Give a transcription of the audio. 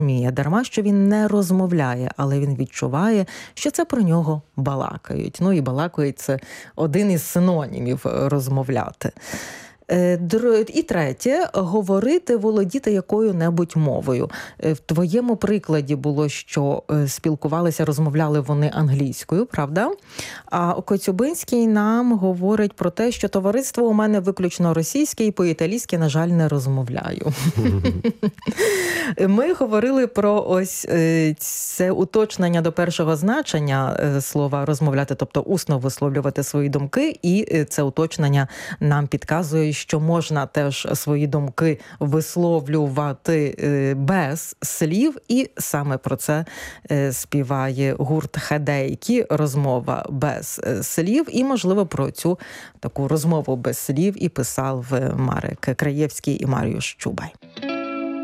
Дарма, що він не розмовляє, але він відчуває, що це про нього балакають. Ну і балакають – це один із синонімів розмовляти. І третє – говорити, володіти якою-небудь мовою. В твоєму прикладі було, що спілкувалися, розмовляли вони англійською, правда? А Коцюбинський нам говорить про те, що товариство у мене виключно російське і по-італійськи, на жаль, не розмовляю. Ми говорили про ось це уточнення до першого значення слова «розмовляти», тобто усно висловлювати свої думки, і це уточнення нам підказує, що можна теж свої думки висловлювати без слів, і саме про це співає гурт «Хедейки», розмова без слів, і, можливо, про цю таку розмову без слів і писав Марек Краєвський і Маріуш Чубай.